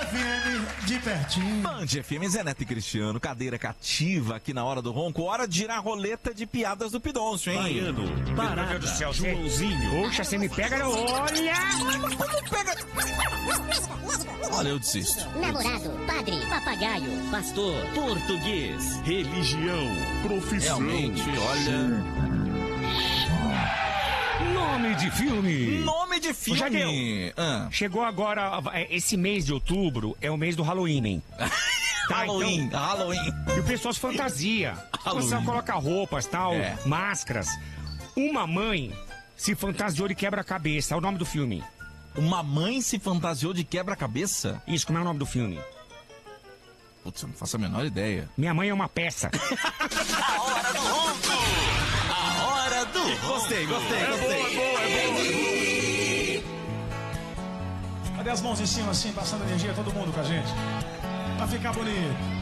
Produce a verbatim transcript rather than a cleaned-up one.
F M de pertinho. Band F M, Zé Neto e Cristiano, cadeira cativa aqui na hora do ronco. Hora de girar a roleta de piadas do Pidoncio, hein? Baiano, Parada, meu Deus do céu, Joãozinho. Poxa, você me pega, olha! Como pega? Olha, eu desisto. Namorado, padre, papagaio, pastor, português, religião, profissão. Realmente, olha... Nome de filme. Nome de filme. Já deu. Ah. Chegou agora, esse mês de outubro é o mês do Halloween, hein? Tá, Halloween, então, Halloween. E o pessoal se fantasia. O pessoal coloca roupas, tal, É. máscaras. Uma mãe se fantasiou de quebra-cabeça. É o nome do filme. Uma mãe se fantasiou de quebra-cabeça? Isso, como é o nome do filme? Putz, eu não faço a menor ideia. Minha mãe é uma peça. A hora do ronco. A hora do ronco. Gostei, gostei, É gostei. boa, é boa, é boa. Cadê as mãos em cima assim, passando energia, todo mundo com a gente? Pra ficar bonito.